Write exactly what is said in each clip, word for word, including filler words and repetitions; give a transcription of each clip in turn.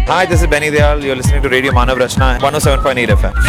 Hi, this is Benny Dayal. You're listening to Radio Manav Rachna one oh seven point eight F M.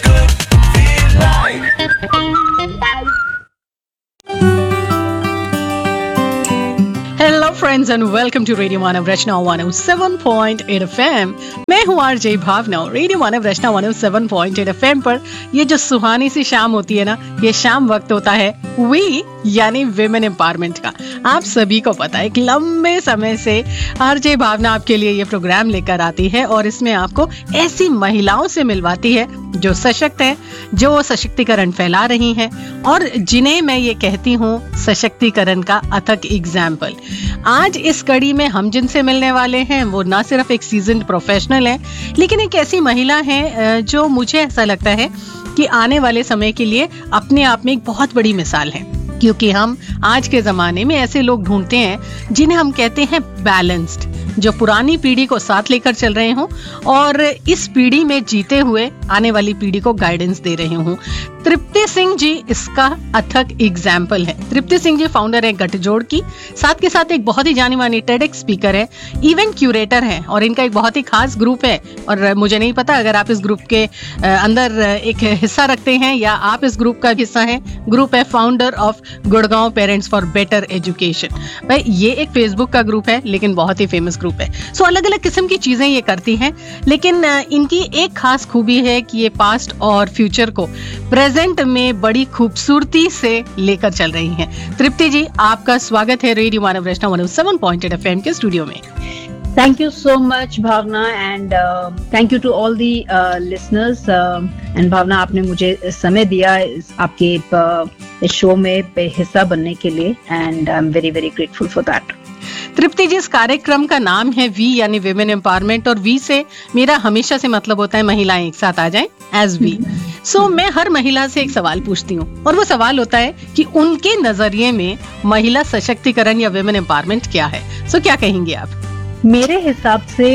Hello friends and welcome to radio Manav Rachna one oh seven point eight F M। मैं हूँ RJ भावना। Radio मानव रचना one oh seven point eight F M पर ये जो सुहानी सी शाम होती है ना, ये शाम वक्त होता है वी यानी विमेन एम्पावरमेंट का। आप सभी को पता है कि लंबे समय से आरजे भावना आपके लिए ये प्रोग्राम लेकर आती है और इसमें आपको ऐसी महिलाओं से मिलवाती है जो सशक्त हैं, जो सशक्तिकरण फैला रही हैं और जिन्हें मैं ये कहती हूँ सशक्तिकरण का अथक एग्जाम्पल। आज इस कड़ी में हम जिनसे मिलने वाले हैं वो ना सिर्फ एक सीजन्ड प्रोफेशनल है, लेकिन एक ऐसी महिला है जो मुझे ऐसा लगता है कि आने वाले समय के लिए अपने आप में एक बहुत बड़ी मिसाल है। क्योंकि हम आज के जमाने में ऐसे लोग ढूंढते हैं जिन्हें हम कहते हैं बैलेंस्ड, जो पुरानी पीढ़ी को साथ लेकर चल रहे हों और इस पीढ़ी में जीते हुए आने वाली पीढ़ी को गाइडेंस दे रहे हों। तृप्ति सिंह जी इसका अथक एग्जाम्पल है। तृप्ति सिंह जी फाउंडर है गठजोड़ की, साथ के साथ एक बहुत ही जानी मानी टेडेक्स स्पीकर है, इवेंट क्यूरेटर है और इनका एक बहुत ही खास ग्रुप है। और मुझे नहीं पता अगर आप इस ग्रुप के अंदर एक हिस्सा रखते हैं या आप इस ग्रुप का हिस्सा हैं। ग्रुप है founder of Gurgaon parents for better education. भाई ये एक फेसबुक का ग्रुप है लेकिन बहुत ही फेमस ग्रुप है। सो so, अलग अलग किस्म की चीजें ये करती हैं, लेकिन इनकी एक खास खूबी है कि ये पास्ट और फ्यूचर को प्रेजेंट में बड़ी खूबसूरती से लेकर चल रही हैं। तृप्ति जी, आपका स्वागत है रेडियो मानव रचना one oh seven point eight F M के स्टूडियो में। Thank you so much Bhavna and uh, thank you to all the uh, listeners uh, and भावना, आपने मुझे समय दिया इस आपके uh, इस शो में हिस्सा बनने के लिए and I'm very very grateful for that। तृप्ति जी, इस कार्यक्रम का नाम है वी यानी विमेन एम्पावरमेंट और वी से मेरा हमेशा से मतलब होता है महिलाएं एक साथ आ जाएं एज वी। सो मैं हर महिला से एक सवाल पूछती हूँ और वो सवाल होता है कि उनके नजरिए में महिला सशक्तिकरण या विमेन एम्पावरमेंट क्या है। सो so, क्या कहेंगे आप? मेरे हिसाब से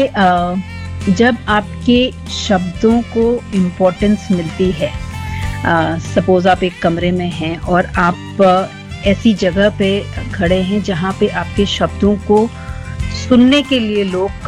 जब आपके शब्दों को इम्पोर्टेंस मिलती है, सपोज आप एक कमरे में हैं और आप ऐसी जगह पे खड़े हैं जहाँ पे आपके शब्दों को सुनने के लिए लोग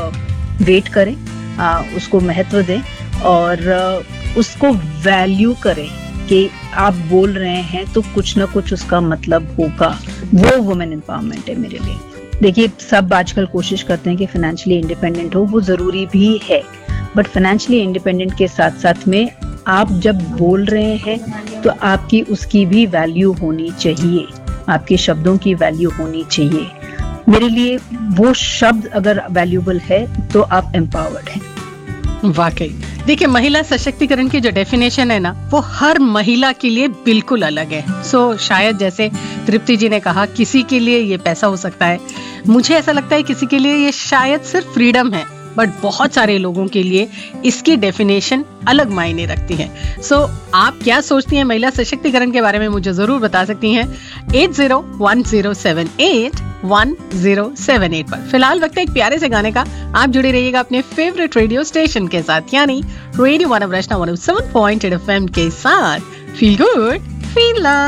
वेट करें, आ, उसको महत्व दें और उसको वैल्यू करें कि आप बोल रहे हैं तो कुछ ना कुछ उसका मतलब होगा, वो वुमेन एम्पावरमेंट है मेरे लिए। देखिए, सब आजकल कोशिश करते हैं कि फाइनेंशियली इंडिपेंडेंट हो, वो जरूरी भी है, बट फाइनेंशियली इंडिपेंडेंट के साथ साथ में आप जब बोल रहे हैं तो आपकी उसकी भी वैल्यू होनी चाहिए, आपके शब्दों की वैल्यू होनी चाहिए। मेरे लिए वो शब्द अगर वैल्यूबल है तो आप एम्पावर्ड हैं। वाकई देखिए, महिला सशक्तिकरण की जो डेफिनेशन है ना, वो हर महिला के लिए बिल्कुल अलग है। सो so, शायद जैसे तृप्ति जी ने कहा, किसी के लिए ये पैसा हो सकता है, मुझे ऐसा लगता है किसी के लिए ये शायद सिर्फ फ्रीडम है, बट बहुत सारे लोगों के लिए इसकी डेफिनेशन अलग मायने रखती है। सो so, आप क्या सोचती हैं महिला सशक्तिकरण के बारे में, मुझे जरूर बता सकती हैं eight zero one zero seven eight one zero seven eight पर। फिलहाल वक्त है एक प्यारे से गाने का। आप जुड़े रहिएगा अपने फेवरेट रेडियो स्टेशन के साथ, यानी रेडियो मानव रचना one oh seven point eight F M के साथ। Feel good, feel love.